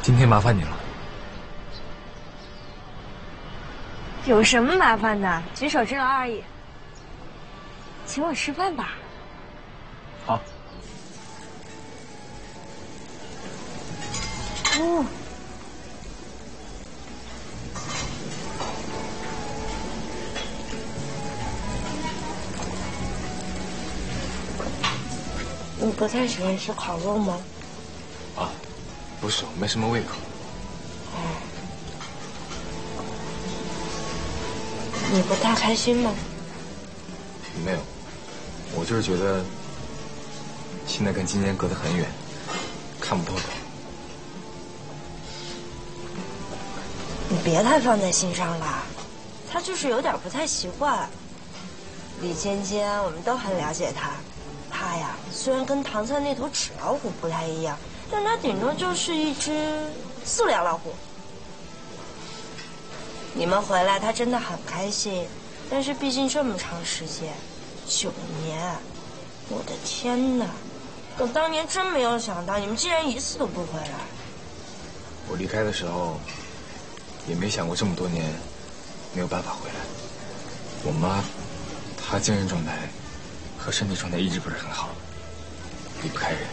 今天麻烦你了。 有什么麻烦的？举手之劳而已。请我吃饭吧。 好。 哦。你不太喜欢吃烤肉吗？ 啊，不是，我没什么胃口。 你不太开心吗？ 没有，我就是觉得现在跟今天隔得很远，看不透他。 你别太放在心上了，他就是有点不太习惯。李尖尖，我们都很了解他。他呀，虽然跟唐三那头纸老虎不太一样，但他顶多就是一只塑料老虎。你们回来，他真的很开心，但是毕竟这么长时间，9年，我的天哪！我当年真没有想到，你们竟然一次都不回来。 我离开的时候，也没想过这么多年没有办法回来。我妈，她精神状态和身体状态一直不是很好，离不开人。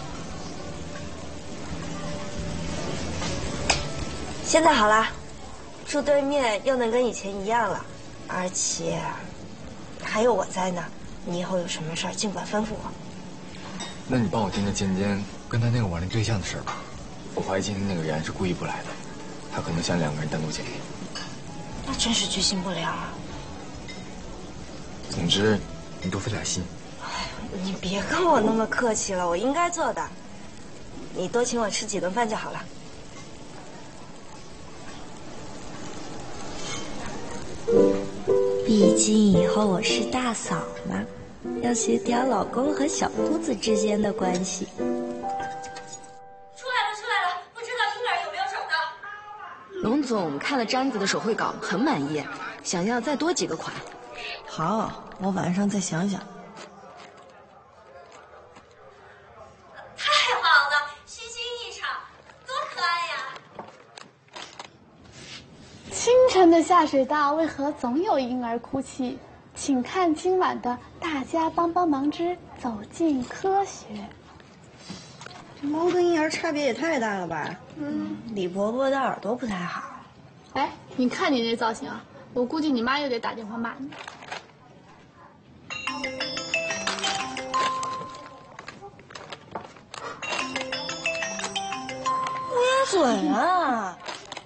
现在好了。住对面又能跟以前一样了，而且还有我在呢。你以后有什么事儿尽管吩咐我。 那你帮我盯着尖尖跟他那个网恋对象的事儿吧。我怀疑今天那个人是故意不来的，他可能想2个人单独见面。 那真是居心不良啊。 总之，你多费点心。 哎，你别跟我那么客气了，我应该做的。你多请我吃几顿饭就好了。毕竟以后我是大嫂嘛，要协调老公和小姑子之间的关系。 出来了，不知道婴儿有没有找到？ 龙总看了詹子的手绘稿，很满意，想要再多几个款。 好，我晚上再想想。 太好了，虚惊一场，多可爱呀！ 清晨的下水道为何总有婴儿哭泣？请看今晚的《大家帮帮忙之走进科学》。 这猫跟婴儿差别也太大了吧？ 李伯伯的耳朵不太好。 哎，你看你这造型啊，我估计你妈又得打电话骂你。 乌鸦嘴啊！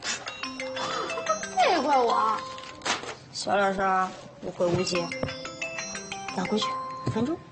这怪我。 小点声，我会无解。拿过去，5分钟。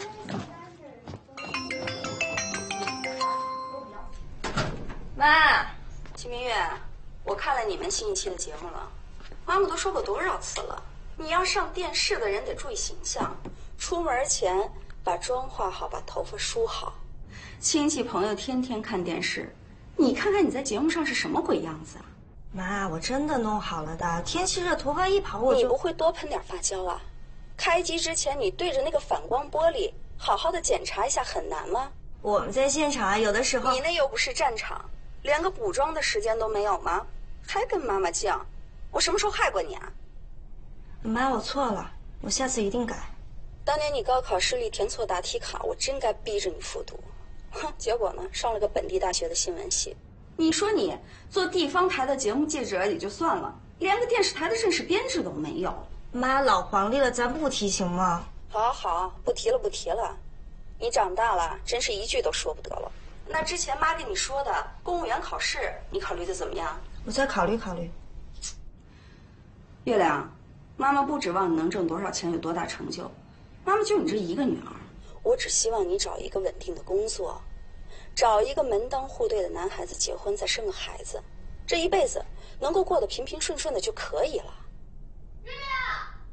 妈，金明月，我看了你们新一期的节目了。妈妈都说过多少次了，你要上电视的人得注意形象，出门前把妆化好，把头发梳好。亲戚朋友天天看电视，你看看你在节目上是什么鬼样子啊？ 妈，我真的弄好了的。天气热，头发一跑我就…… 你不会多喷点发胶啊？开机之前你对着那个反光玻璃好好的检查一下，很难吗？ 我们在现场啊，有的时候…… 你那又不是战场，连个补妆的时间都没有吗？还跟妈妈犟，我什么时候害过你啊？ 妈，我错了，我下次一定改。 当年你高考失利填错答题卡，我真该逼着你复读。哼，结果呢，上了个本地大学的新闻系。你说你做地方台的节目记者也就算了，连个电视台的正式编制都没有。 妈，老黄历了，咱不提行吗？ 好好，不提了不提了。你长大了，真是一句都说不得了。那之前妈跟你说的公务员考试，你考虑的怎么样？ 我再考虑考虑。 月亮，妈妈不指望你能挣多少钱，有多大成就，妈妈就你这一个女儿，我只希望你找一个稳定的工作，找一个门当户对的男孩子结婚，再生个孩子，这一辈子能够过得平平顺顺的就可以了。